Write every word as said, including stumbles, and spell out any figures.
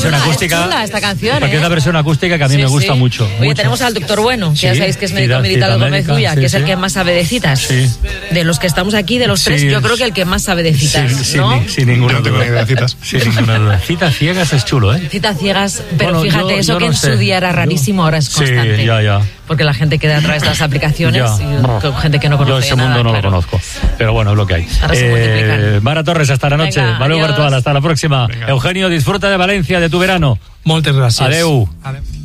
versión chula, acústica. Es chula esta canción, Porque ¿eh? es la versión acústica que a mí Sí, me gusta sí. mucho. Oye, mucho. tenemos al doctor Bueno, que Sí, ya sabéis que es médico cita- militar cita Gómez médica, Ulla, sí, que es el sí. que más sabe de citas. Sí. De los que estamos aquí, de los tres, Sí. yo creo que el que más sabe de citas, Sí, sí, ¿no? ni- sin ninguna Yo no tengo duda. ni idea de citas. Sin ninguna duda. Citas ciegas es chulo, ¿eh? Citas ciegas, pero Bueno, fíjate, yo- eso yo que no en sé. su día era rarísimo, ahora es Sí, constante. ya, ya. Porque la gente queda a través de las aplicaciones Ya. y con gente que no conoce Yo ese nada, mundo no claro. lo conozco. Pero bueno, es lo que hay. Ahora se multiplican. Mara Torres, hasta la noche. Venga, Valeu adiós. Virtual, hasta la próxima. Venga. Eugenio, disfruta de Valencia, de tu verano. Moltes gràcies. Adeu. Adeu.